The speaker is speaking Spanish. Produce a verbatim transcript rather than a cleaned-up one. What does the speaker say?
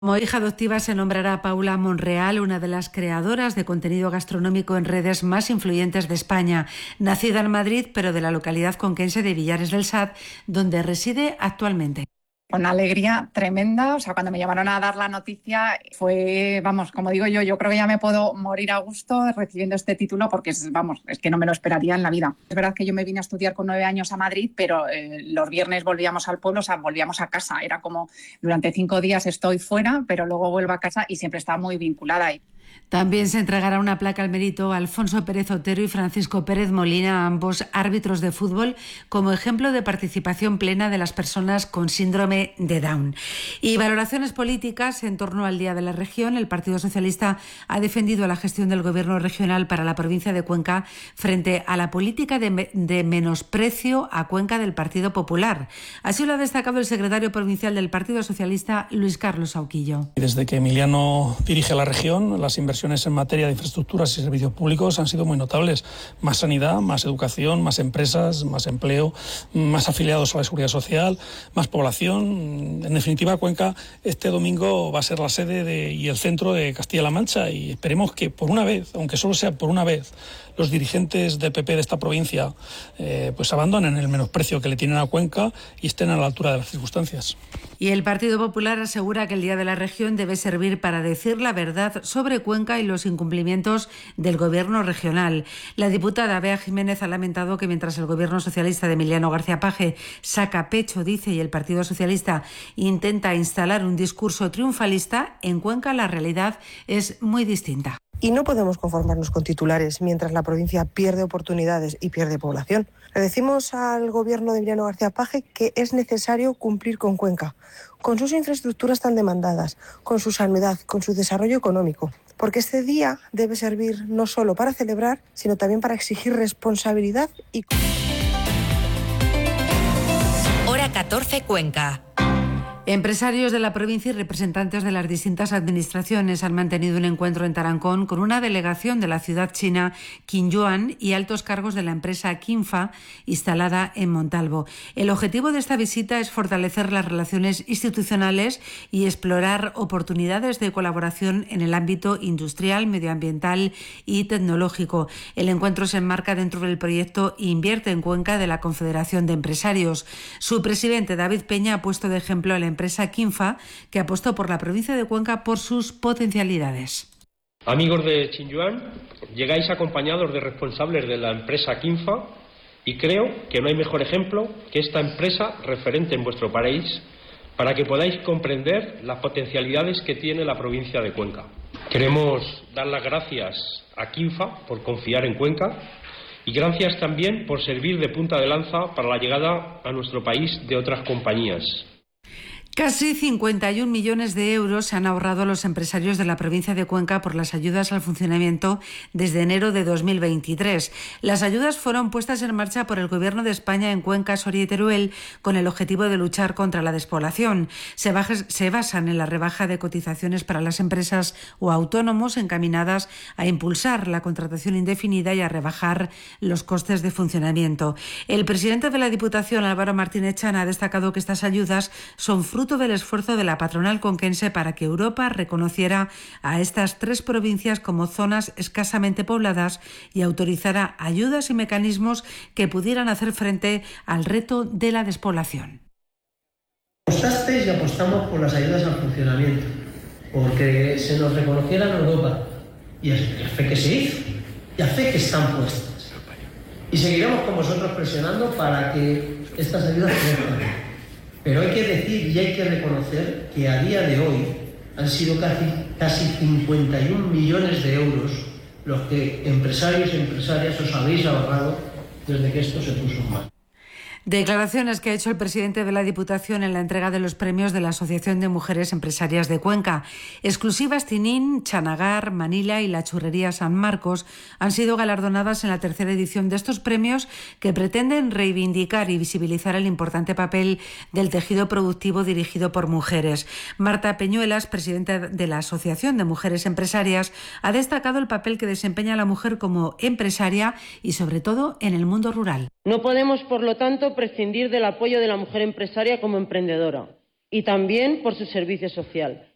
Como hija adoptiva se nombrará a Paula Monreal, una de las creadoras de contenido gastronómico en redes más influyentes de España. Nacida en Madrid, pero de la localidad conquense de Villares del Sat, donde reside actualmente. Una alegría tremenda, o sea, cuando me llamaron a dar la noticia fue, vamos, como digo yo, yo creo que ya me puedo morir a gusto recibiendo este título porque, es, vamos, es que no me lo esperaría en la vida. Es verdad que yo me vine a estudiar con nueve años a Madrid, pero eh, los viernes volvíamos al pueblo, o sea, volvíamos a casa. Era como, durante cinco días estoy fuera, pero luego vuelvo a casa y siempre estaba muy vinculada ahí. También se entregará una placa al mérito a Alfonso Pérez Otero y Francisco Pérez Molina, ambos árbitros de fútbol, como ejemplo de participación plena de las personas con síndrome de Down. Y valoraciones políticas en torno al Día de la Región. El Partido Socialista ha defendido la gestión del Gobierno regional para la provincia de Cuenca frente a la política de, de menosprecio a Cuenca del Partido Popular. Así lo ha destacado el secretario provincial del Partido Socialista, Luis Carlos Auquillo. Desde que Emiliano dirige la región, las inversiones en materia de infraestructuras y servicios públicos han sido muy notables. Más sanidad, más educación, más empresas, más empleo, más afiliados a la seguridad social, más población. En definitiva, Cuenca este domingo va a ser la sede de, y el centro de Castilla-La Mancha, y esperemos que por una vez, aunque solo sea por una vez, los dirigentes del P P de esta provincia eh, pues abandonen el menosprecio que le tienen a Cuenca y estén a la altura de las circunstancias. Y el Partido Popular asegura que el Día de la Región debe servir para decir la verdad sobre Cuenca y los incumplimientos del Gobierno regional. La diputada Bea Jiménez ha lamentado que mientras el Gobierno socialista de Emiliano García Paje saca pecho, dice, y el Partido Socialista intenta instalar un discurso triunfalista, en Cuenca la realidad es muy distinta. Y no podemos conformarnos con titulares mientras la provincia pierde oportunidades y pierde población. Le decimos al Gobierno de Emiliano García Paje que es necesario cumplir con Cuenca, con sus infraestructuras tan demandadas, con su sanidad, con su desarrollo económico. Porque este día debe servir no solo para celebrar, sino también para exigir responsabilidad y... Hora catorce, Cuenca. Empresarios de la provincia y representantes de las distintas administraciones han mantenido un encuentro en Tarancón con una delegación de la ciudad china Qinyuan y altos cargos de la empresa Kinfa instalada en Montalvo. El objetivo de esta visita es fortalecer las relaciones institucionales y explorar oportunidades de colaboración en el ámbito industrial, medioambiental y tecnológico. El encuentro se enmarca dentro del proyecto Invierte en Cuenca de la Confederación de Empresarios. Su presidente, David Peña, ha puesto de ejemplo a la empresa Kinfa, que apostó por la provincia de Cuenca por sus potencialidades. Amigos de Qinyuan, llegáis acompañados de responsables de la empresa Kinfa y creo que no hay mejor ejemplo que esta empresa referente en vuestro país para que podáis comprender las potencialidades que tiene la provincia de Cuenca. Queremos dar las gracias a Kinfa por confiar en Cuenca y gracias también por servir de punta de lanza para la llegada a nuestro país de otras compañías. Casi cincuenta y un millones de euros se han ahorrado los empresarios de la provincia de Cuenca por las ayudas al funcionamiento desde enero de dos mil veintitrés. Las ayudas fueron puestas en marcha por el Gobierno de España en Cuenca, Soria y Teruel con el objetivo de luchar contra la despoblación. Se, bajas, se basan en la rebaja de cotizaciones para las empresas o autónomos encaminadas a impulsar la contratación indefinida y a rebajar los costes de funcionamiento. El presidente de la Diputación, Álvaro Martínez Chan, ha destacado que estas ayudas son fruto del esfuerzo de la patronal conquense para que Europa reconociera a estas tres provincias como zonas escasamente pobladas y autorizara ayudas y mecanismos que pudieran hacer frente al reto de la despoblación. Apostasteis y apostamos por las ayudas al funcionamiento, porque se nos reconociera en Europa, y a fe que se hizo, y a fe que están puestas. Y seguiremos con vosotros presionando para que estas ayudas crezcan. Pero hay que decir y hay que reconocer que a día de hoy han sido casi, casi cincuenta y un millones de euros los que empresarios y empresarias os habéis ahorrado desde que esto se puso en marcha. Declaraciones que ha hecho el presidente de la Diputación en la entrega de los premios de la Asociación de Mujeres Empresarias de Cuenca. Exclusivas Tinín, Chanagar, Manila y la Churrería San Marcos han sido galardonadas en la tercera edición de estos premios que pretenden reivindicar y visibilizar el importante papel del tejido productivo dirigido por mujeres. Marta Peñuelas, presidenta de la Asociación de Mujeres Empresarias, ha destacado el papel que desempeña la mujer como empresaria y sobre todo en el mundo rural. No podemos, por lo tanto, prescindir del apoyo de la mujer empresaria como emprendedora y también por su servicio social.